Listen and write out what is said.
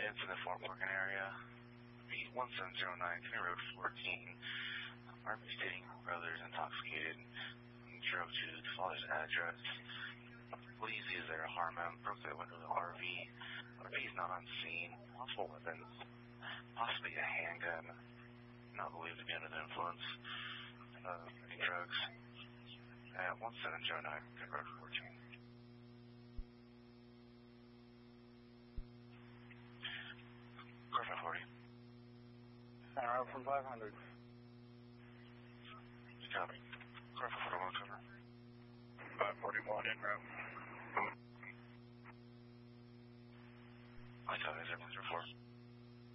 It's in the Fort Morgan area. The 1709 County Road 14. RV stating brothers intoxicated. Drove to the father's address. Police use their harm him, broke the window of the RV. RV is not on scene. Possible weapons. Possibly a handgun. Not believed to be under the influence of any drugs. At 1709 County Road 14. Correct 40. Route from 500. Copy. Correct 41 cover. 541 en route. I copy 004.